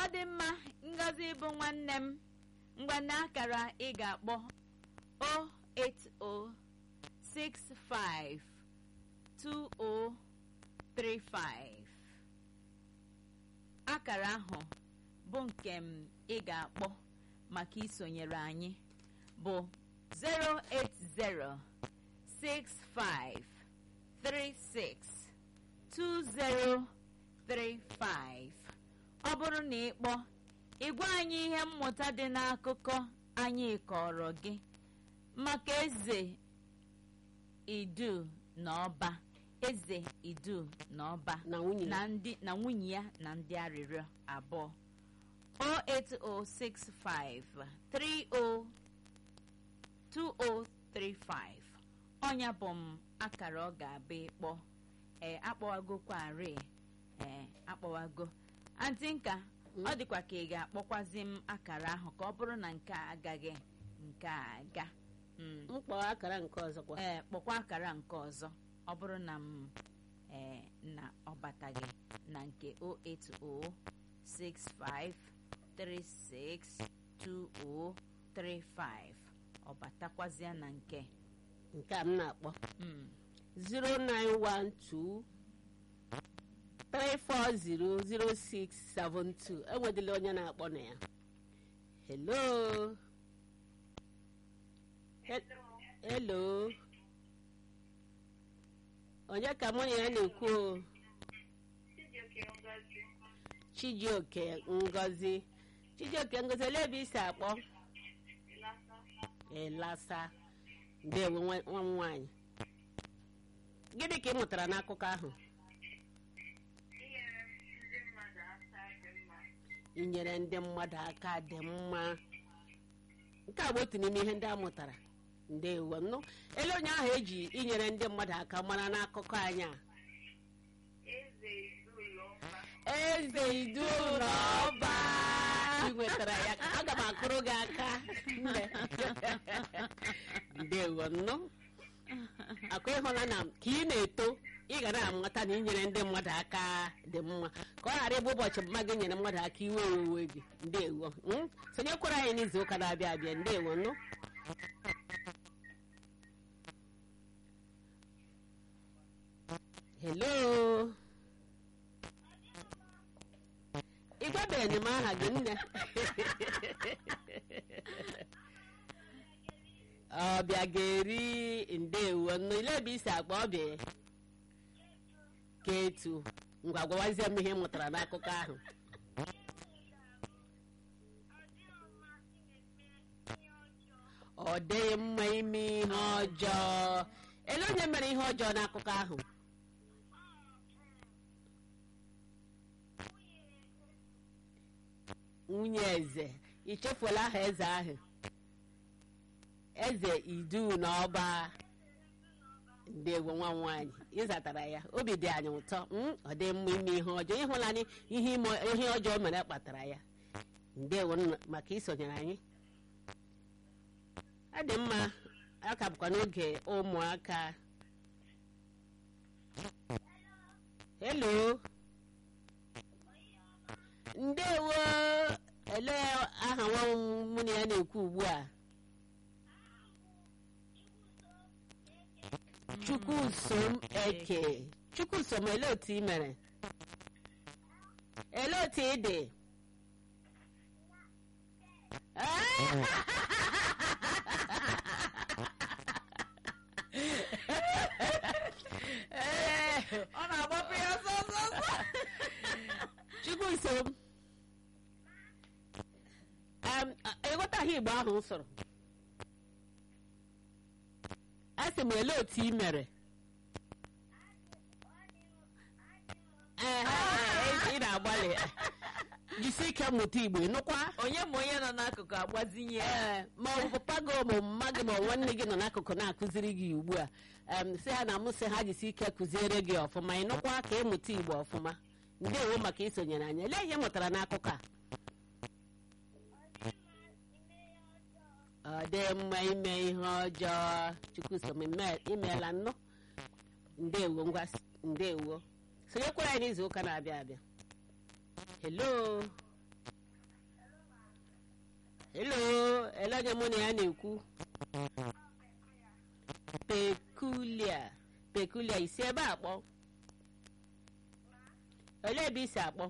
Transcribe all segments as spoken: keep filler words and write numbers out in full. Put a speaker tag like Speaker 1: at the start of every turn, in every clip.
Speaker 1: dị mma Ngozi bụ nwanne m ngwa na akara ị ga-akpọ zero eight zero six five two zero three five. Akara ahụ bụ nke m ị ga-akpọ maka isonyere anyị bụ zero eight zero six five three six two zero three five. Ọ bụrụ na ị kpọọ ịgwa anyị ihe mmụta dị n'akụkọ anyị kọrọ gị maka eze Idu na Ọba, eze Idu na Ọba
Speaker 2: na nwunye
Speaker 1: na ndị na nwunye ya na ndị arịrịọ abụọ. zero eight zero six five three zero two zero three five. Ọnya bụ m akara ọ ga-abụ ịkpọ. Ee, akpọwagokwarị. Ee, akpọwago. Antị nka, ọ dịkwa ka ị ga-akpọkwazi m akara ahụ ka ọ bụrụ na nke a agaghị nke a aga.
Speaker 2: mkpọ akara nke ọzọ kwa.
Speaker 1: Ee, kpọkwa akara nke ọzọ ọ bụrụ na m ee na ọ bataghị na nke zero eight zero six five three six two zero three five. Ọ batakwazịa na nke
Speaker 2: nke a m na-akpọ zero nine one two three four zero zero six seven two. enwedịla onye na-akpọ na ya. hello hello onye ka mụ na ya na-ekwu o? Chijioke Ngozi. Chijioke Ngozi, olee ebe isi akpọ? Elasa. Ndewo nwa m nwaanyị. Gịnị ka ị mụtara n'akụkọ ahụ? Inyere ndị mmadụ aka dị mma. Nke a bụ otu n'ime ihe ndị a mụtara. Ndewo nnụ. Ele onye ahụ eji inyere ndị mmadụ aka mara n'akụkọ anyị a? Eze Idu na Ọba. Ị nwetara ya. Aga m akụrụ gị aka. Ndewo nnụ. Akụ ịhụla na ka ị na-eto ị ga na-amata na inyere ndị mmadụ aka dị mma ka ọ ghara ịbụ ụbọchị mma gị nyere mmadụ aka iwe owuwe gị. Ndewo. Sonyekwara anyị n'izu ụka na-abịa abịa. Ndewo nnụ. hello ị gwabeghị m aha gị nne? ọbịa ga-eri. Ndewo nnụ. Ile ebe isi akpa ọbịa Ketu. Ngwa gwawazie m ihe ị mụtara n'akụkọ ahụ. Ọ dịghị mma ime ihe ọjọọ. Ele onye mere ihe ọjọọ n'akụkọ ahụ? Nwunye eze. I chefuola aha eze ahụ? Eze Idu na Ọba. Ndewo nwa nwaanyị, ịzatara ya. Obi dị anyị ụtọ. Ọ dị mma ime ihe ọjọọ. Ịhụlanị ihe ọjọọ mere kpatara ya. Ndewo maka isonyere anyị. Ọ dị mma. Aka bụkwa n'oge ụmụaka. Hello. Ndewo. Ele aha nwa mụ na ya na-ekwu ugbu a? Chukwusom Eke. Chukwusom, ele otu ị mere? Ele otu ị dị?
Speaker 1: ọ na-agbapụ ya ọsọ ọsọ ọsọ.
Speaker 2: Chukwusom, ịghọtaghị Igbo ahụ m sụrụ. Asị m ele otu ị mere? Ị na-agbalị. Jisi ike mmụta Igbo, nụkwa?
Speaker 1: Onye ma onye nọ n'akụkụ agbazinye.
Speaker 2: Ee, ma ọ bụ papa gị ma mma gị ma nwanne gị nọ n'akụkụ na-akụziri gị ugbu a. Sị ha na m sị ha jisi ike kụziere gị ọfụma. Ị nụkwa ka ịmụta Igbo ọfụma. Ndewo maka isonyere anyị. Elee ihe mụtara n'akụkọ a? Ọ dị mma ime ihe ọjọọ. Chukwusom, imeela nnụ. Ndewo ngwa. Ndewo. Sonyekwara anyị n'izu ụka na-abịa abịa. Hello. elo ele onye mụ na ya na-ekwu pekulia pekulia isi ebe akpọ olee ebe isi akpọ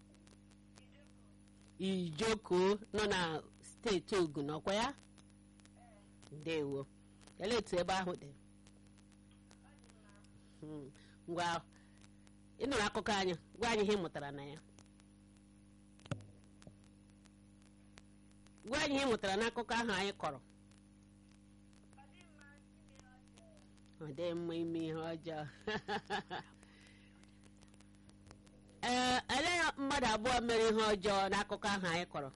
Speaker 2: Ijoko nọ na steeti Ogun ọkwa ya ndewo ele etu ebe ahụ dị ngwa ị nụrụ akụkọ anyị gwa anyị ihe ị mụtara na ya gwa anyị ihe ị mụtara n'akụkọ ahụ anyị kọrọ ọ dị mma ime ihe ọjọọ ee elee mmadụ abụọ mere ihe ọjọọ n'akụkọ ahụ anyị kọrọ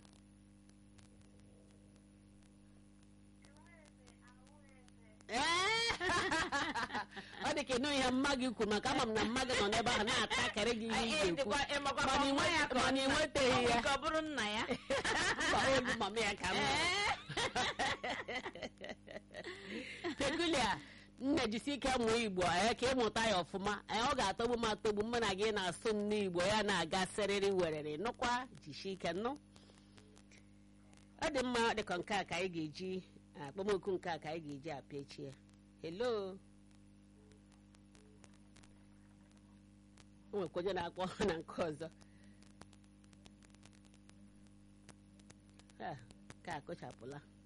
Speaker 2: ọ dị ka ịnụ ihe mma gị kwuru maka ama m na mma gị nọ n'ebe ahụ na-ata akara gị ihe ị ga-ekwu mana ị nwetaghị ya
Speaker 1: ka ọ bụrụ nna ya
Speaker 2: olu mama ya ka m Pekulia nne jisi ike mụọ Igbo ee ka ịmụta ya ọfụma ee ọ ga-atọgbu m atọgbu mụ na gị na-asụ m n'Igbo ya na-aga serịrị werere nụkwa jisi ike nụ ọ dị mma dịka nke a ka anyị ga-eji akpọmoku nke a ka anyị ga-eji apịa echi ya hello o nwekwa onye na-akpọ na nke ọzọ ka akụchapụla